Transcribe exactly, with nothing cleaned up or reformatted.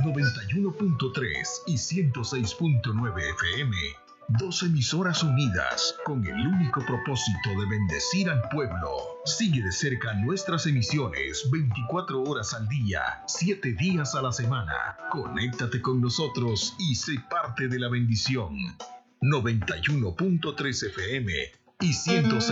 noventa y uno punto tres y ciento seis punto nueve F M. Dos emisoras unidas con el único propósito de bendecir al pueblo. Sigue de cerca nuestras emisiones veinticuatro horas al día, siete días a la semana. Conéctate con nosotros y sé parte de la bendición. noventa y uno punto tres F M y ciento seis